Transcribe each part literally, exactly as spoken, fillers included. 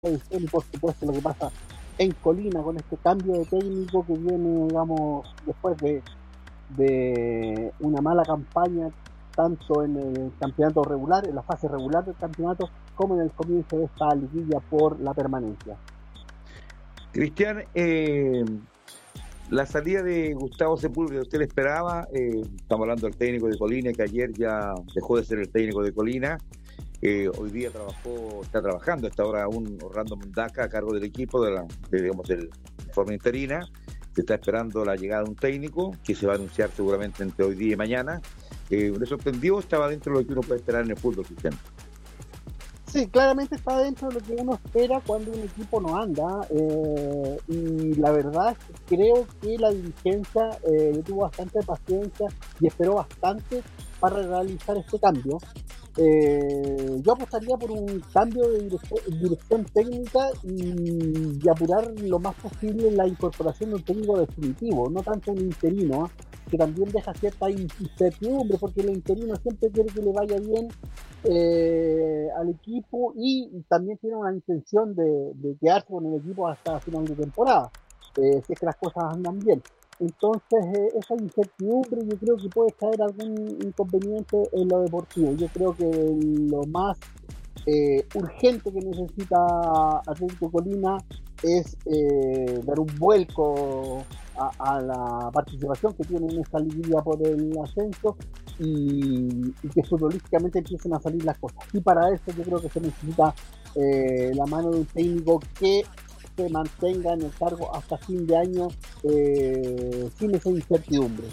edición y por supuesto lo que pasa en Colina con este cambio de técnico que viene, digamos, después de, de una mala campaña tanto en el campeonato regular, en la fase regular del campeonato, como en el comienzo de esta liguilla por la permanencia. Cristian, eh, la salida de Gustavo Sepúlveda, ¿usted le esperaba? Eh, estamos hablando del técnico de Colina, que ayer ya dejó de ser el técnico de Colina. Eh, hoy día trabajó, está trabajando hasta ahora aún Orlando Mendaca a cargo del equipo, de la, de, digamos, de forma interina. Se está esperando la llegada de un técnico que se va a anunciar seguramente entre hoy día y mañana. Eh, ¿Le sorprendió? ¿Estaba dentro de lo que uno puede esperar en el fútbol, Cristian? Sí, claramente está dentro de lo que uno espera cuando un equipo no anda, eh, y la verdad es que creo que la dirigencia eh, tuvo bastante paciencia y esperó bastante para realizar este cambio. Eh, yo apostaría por un cambio de dirección, dirección técnica y, y apurar lo más posible la incorporación de un técnico definitivo, no tanto un interino, ¿eh? Que también deja cierta incertidumbre, porque el interino siempre quiere que le vaya bien eh, al equipo y, y también tiene una intención de, de quedarse con el equipo hasta final de temporada, eh, si es que las cosas andan bien. Entonces, eh, esa incertidumbre yo creo que puede traer algún inconveniente en lo deportivo. Yo creo que lo más eh, urgente que necesita Atlético Colina es eh, dar un vuelco a, a la participación que tiene en esta liguilla por el ascenso y, y que futbolísticamente empiecen a salir las cosas. Y para eso yo creo que se necesita eh, la mano de un técnico que se mantenga en el cargo hasta fin de año eh, sin esa incertidumbre.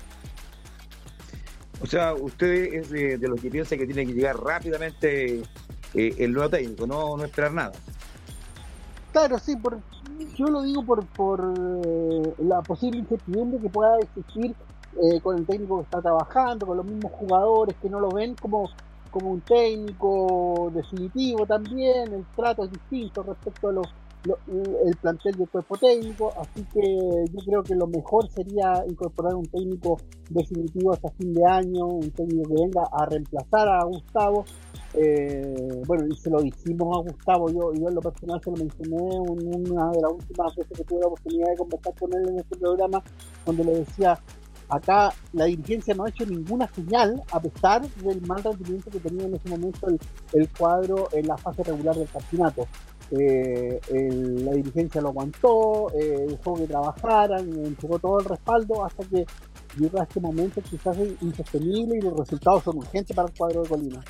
O sea, usted es de, de los que piensa que tiene que llegar rápidamente eh, el nuevo técnico, no, no esperar nada. Claro, sí, por, yo lo digo por, por eh, la posible incertidumbre que pueda existir eh, con el técnico que está trabajando, con los mismos jugadores que no lo ven como, como un técnico definitivo también, el trato es distinto respecto a los Lo, el plantel del cuerpo técnico, así que yo creo que lo mejor sería incorporar un técnico definitivo hasta fin de año, un técnico que venga a reemplazar a Gustavo. Eh, bueno, y se lo dijimos a Gustavo, yo, yo en lo personal se lo mencioné en una de las últimas veces que tuve la oportunidad de conversar con él en este programa, cuando le decía, acá la dirigencia no ha hecho ninguna señal a pesar del mal rendimiento que tenía en ese momento el, el cuadro en la fase regular del campeonato. Eh, el, la dirigencia lo aguantó, eh, dejó que trabajaran, entregó todo el respaldo hasta que llega a este momento quizás es insostenible y los resultados son urgentes para el cuadro de Colina.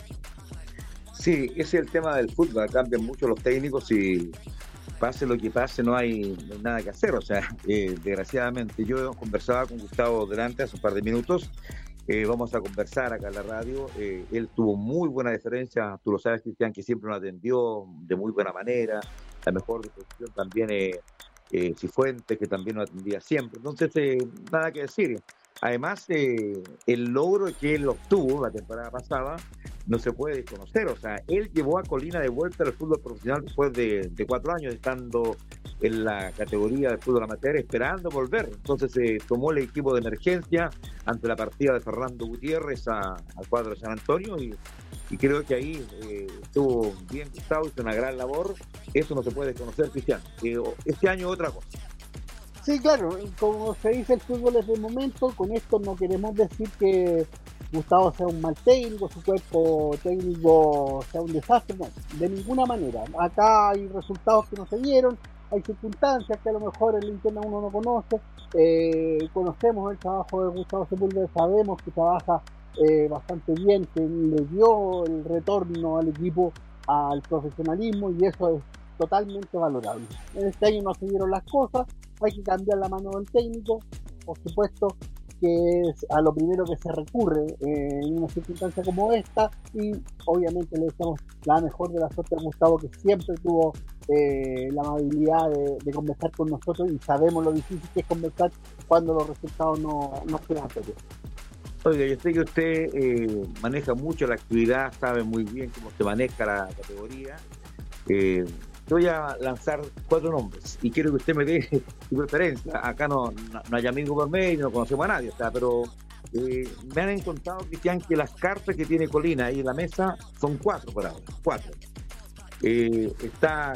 Sí, ese es el tema del fútbol, cambian mucho los técnicos y pase lo que pase no hay, no hay nada que hacer, o sea, eh, desgraciadamente yo conversaba con Gustavo delante hace un par de minutos. Eh, vamos a conversar acá en la radio. Eh, él tuvo muy buena diferencia, tú lo sabes, Cristian, que siempre nos atendió de muy buena manera. La mejor disposición también eh, eh, Cifuentes, que también nos atendía siempre. Entonces, eh, nada que decir. Además, eh, el logro que él obtuvo la temporada pasada no se puede desconocer. O sea, él llevó a Colina de vuelta al fútbol profesional después de, de cuatro años estando en la categoría de fútbol amateur esperando volver. Entonces se eh, tomó el equipo de emergencia ante la partida de Fernando Gutiérrez a, al cuadro de San Antonio y, y creo que ahí eh, estuvo bien Gustavo, hizo una gran labor. Eso no se puede desconocer, Cristian. Eh, este año otra cosa. Sí, claro, como se dice, el fútbol es el momento. Con esto no queremos decir que Gustavo sea un mal técnico, su cuerpo técnico sea un desastre, no, de ninguna manera. Acá hay resultados que no se dieron, hay circunstancias que a lo mejor en la interna uno no conoce. Eh, conocemos el trabajo de Gustavo Sepúlveda, sabemos que trabaja eh, bastante bien, que le dio el retorno al equipo al profesionalismo y eso es totalmente valorable. En este año no se dieron las cosas, hay que cambiar la mano del técnico, por supuesto que es a lo primero que se recurre eh, en una circunstancia como esta y obviamente le deseamos la mejor de la suerte a Gustavo, que siempre tuvo eh, la amabilidad de, de conversar con nosotros y sabemos lo difícil que es conversar cuando los resultados no, no se dan. Oiga, yo sé que usted eh, maneja mucho la actividad, sabe muy bien cómo se maneja la categoría. Eh, voy a lanzar cuatro nombres y quiero que usted me dé su preferencia. Acá no, no, no hay amigo por medio, no conocemos a nadie, está, pero eh, me han contado, Cristian, que las cartas que tiene Colina ahí en la mesa son cuatro por ahora, cuatro. eh, está